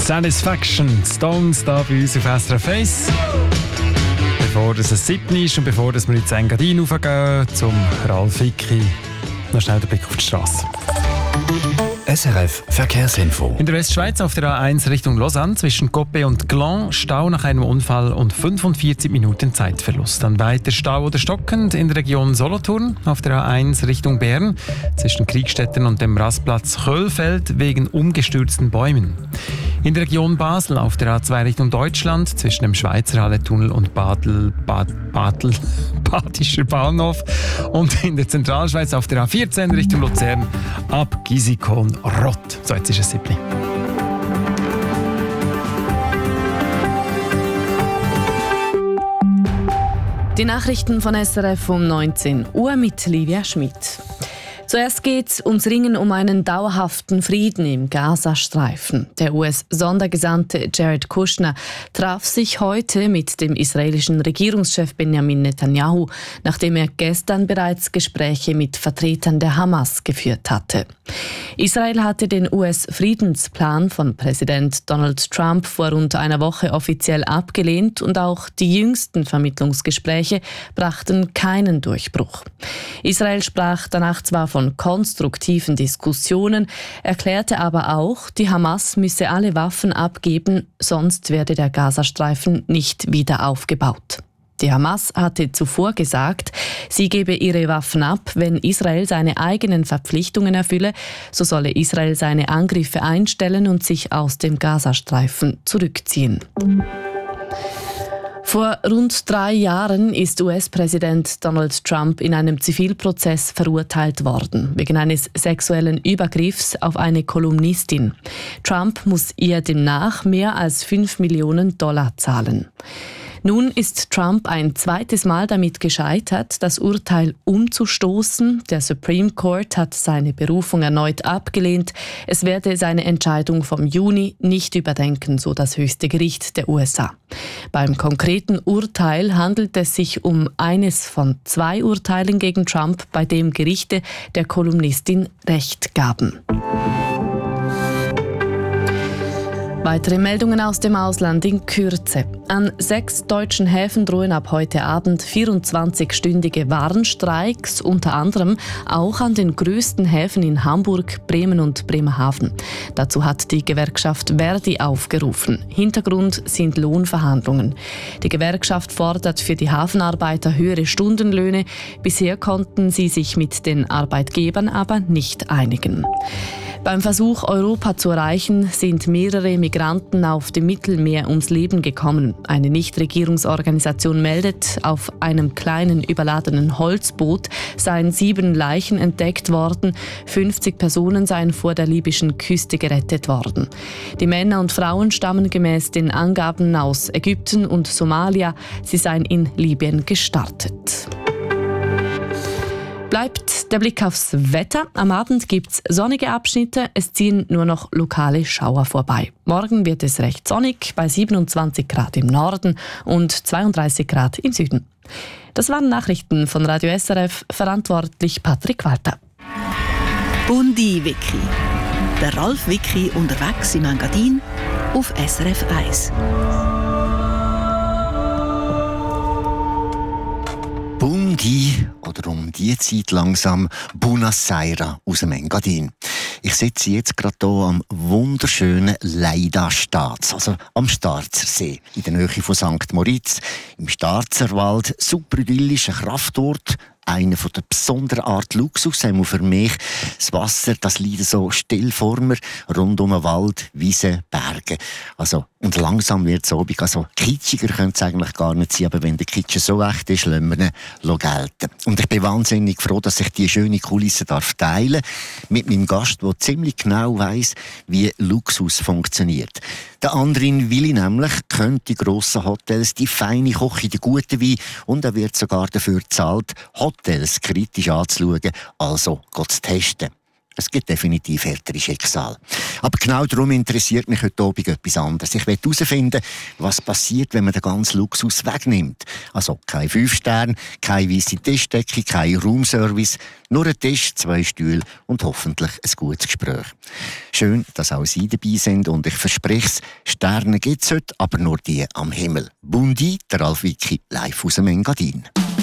Satisfaction, Stones da bei uns auf SRF 1. Bevor es 7 ist und bevor wir ins Engadin raufgehen, zum Ralf Vicki, noch schnell den Blick auf die Straße. SRF Verkehrsinfo. In der Westschweiz auf der A1 Richtung Lausanne zwischen Coppet und Gland Stau nach einem Unfall und 45 Minuten Zeitverlust. Dann weiter Stau oder stockend in der Region Solothurn auf der A1 Richtung Bern zwischen Kriegstetten und dem Rastplatz Köhlfeld wegen umgestürzten Bäumen. In der Region Basel auf der A2 Richtung Deutschland zwischen dem Schweizer Halletunnel und Badischer Bahnhof und in der Zentralschweiz auf der A14 Richtung Luzern ab Gisikon Rott. So, jetzt ist es 7. Die Nachrichten von SRF um 19 Uhr mit Livia Schmidt. Zuerst geht es ums Ringen um einen dauerhaften Frieden im Gazastreifen. Der US-Sondergesandte Jared Kushner traf sich heute mit dem israelischen Regierungschef Benjamin Netanyahu, nachdem er gestern bereits Gespräche mit Vertretern der Hamas geführt hatte. Israel hatte den US-Friedensplan von Präsident Donald Trump vor rund einer Woche offiziell abgelehnt und auch die jüngsten Vermittlungsgespräche brachten keinen Durchbruch. Israel sprach danach zwar von konstruktiven Diskussionen, erklärte aber auch, die Hamas müsse alle Waffen abgeben, sonst werde der Gazastreifen nicht wieder aufgebaut. Die Hamas hatte zuvor gesagt, sie gebe ihre Waffen ab, wenn Israel seine eigenen Verpflichtungen erfülle, so solle Israel seine Angriffe einstellen und sich aus dem Gazastreifen zurückziehen. Vor rund 3 Jahren ist US-Präsident Donald Trump in einem Zivilprozess verurteilt worden, wegen eines sexuellen Übergriffs auf eine Kolumnistin. Trump muss ihr demnach mehr als $5 Millionen zahlen. Nun ist Trump ein zweites Mal damit gescheitert, das Urteil umzustoßen. Der Supreme Court hat seine Berufung erneut abgelehnt. Es werde seine Entscheidung vom Juni nicht überdenken, so das höchste Gericht der USA. Beim konkreten Urteil handelt es sich um eines von 2 Urteilen gegen Trump, bei dem Gerichte der Kolumnistin Recht gaben. Weitere Meldungen aus dem Ausland in Kürze. An 6 deutschen Häfen drohen ab heute Abend 24-stündige Warnstreiks, unter anderem auch an den grössten Häfen in Hamburg, Bremen und Bremerhaven. Dazu hat die Gewerkschaft Verdi aufgerufen. Hintergrund sind Lohnverhandlungen. Die Gewerkschaft fordert für die Hafenarbeiter höhere Stundenlöhne. Bisher konnten sie sich mit den Arbeitgebern aber nicht einigen. Beim Versuch, Europa zu erreichen, sind mehrere Migranten auf dem Mittelmeer ums Leben gekommen. Eine Nichtregierungsorganisation meldet, auf einem kleinen überladenen Holzboot seien 7 Leichen entdeckt worden. 50 Personen seien vor der libyschen Küste gerettet worden. Die Männer und Frauen stammen gemäß den Angaben aus Ägypten und Somalia. Sie seien in Libyen gestartet. Bleibt der Blick aufs Wetter. Am Abend gibt es sonnige Abschnitte, es ziehen nur noch lokale Schauer vorbei. Morgen wird es recht sonnig, bei 27 Grad im Norden und 32 Grad im Süden. Das waren Nachrichten von Radio SRF, verantwortlich Patrick Walter. Bundi-Wiki. Der Ralf Vicki unterwegs im Engadin auf SRF 1. Bundi oder um die Zeit langsam Buonasera aus dem Engadin. Ich sitze jetzt gerade hier am wunderschönen Leida Staats, also am Starzer See, in der Nähe von St. Moritz, im Starzerwald, super idyllischer Kraftort, einer von der besonderen Art Luxus, für mich. Das Wasser, das liegt so still vor mir, rund um den Wald, Wiesen, Berge. Also, und langsam wird es obig. Also, kitschiger könnte es eigentlich gar nicht sein, aber wenn der Kitsch so echt ist, lassen wir ihn gelten. Und ich bin wahnsinnig froh, dass ich diese schöne Kulisse teilen darf mit meinem Gast, der ziemlich genau weiss, wie Luxus funktioniert. Der Andrin Willi nämlich kennt die grossen Hotels, die feine Küche, die guten Wein und er wird sogar dafür gezahlt, Hotels kritisch anzuschauen, also zu testen. Es gibt definitiv härtere Schicksale. Aber genau darum interessiert mich heute Abend etwas anderes. Ich will herausfinden, was passiert, wenn man den ganzen Luxus wegnimmt. Also kein 5 Sterne, keine weisse Tischdecke, kein Roomservice, nur ein Tisch, 2 Stühle und hoffentlich ein gutes Gespräch. Schön, dass auch Sie dabei sind und ich verspreche es, Sterne gibt es heute, aber nur die am Himmel. Bundi, der Ralf Wicki, live aus dem Engadin.